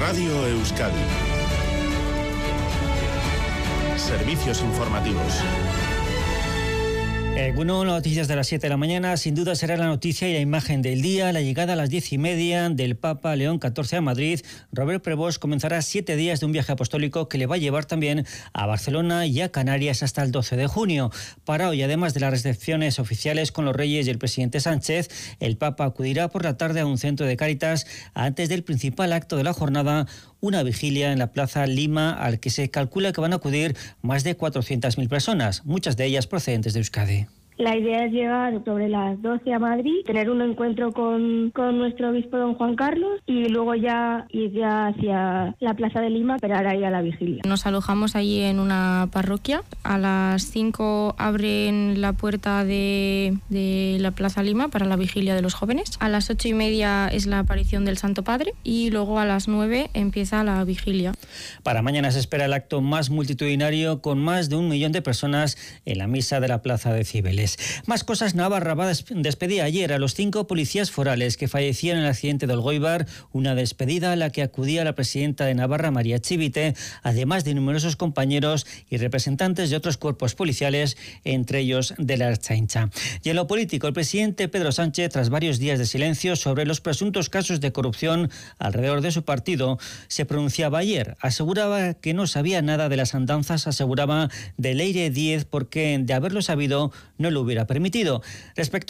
Radio Euskadi. Servicios informativos. Bueno, noticias de las 7 de la mañana. Sin duda será la noticia y la imagen del día. La llegada a las 10:30 del Papa León XIV a Madrid. Robert Prevost comenzará 7 días de un viaje apostólico que le va a llevar también a Barcelona y a Canarias hasta el 12 de junio. Para hoy, además de las recepciones oficiales con los reyes y el presidente Sánchez, el Papa acudirá por la tarde a un centro de Cáritas antes del principal acto de la jornada, una vigilia en la Plaza Lima al que se calcula que van a acudir más de 400.000 personas, muchas de ellas procedentes de Euskadi. La idea es llegar sobre las 12 a Madrid, tener un encuentro con nuestro obispo don Juan Carlos y luego ya ir hacia la Plaza de Lima para ir a la vigilia. Nos alojamos allí en una parroquia. A las 5 abren la puerta de la Plaza Lima para la vigilia de los jóvenes. A las 8:30 es la aparición del Santo Padre y luego a las 9 empieza la vigilia. Para mañana se espera el acto más multitudinario con más de 1 millón de personas en la misa de la Plaza de Cibeles. Más cosas. Navarra va a despedir ayer a los 5 policías forales que fallecieron en el accidente de Olgoibar, una despedida a la que acudía la presidenta de Navarra, María Chivite, además de numerosos compañeros y representantes de otros cuerpos policiales, entre ellos de la Ertzaintza. Y en lo político, el presidente Pedro Sánchez, tras varios días de silencio sobre los presuntos casos de corrupción alrededor de su partido, se pronunciaba ayer. Aseguraba que no sabía nada de las andanzas, aseguraba, de Leire Díez, porque de haberlo sabido no lo hubiera permitido. Respecto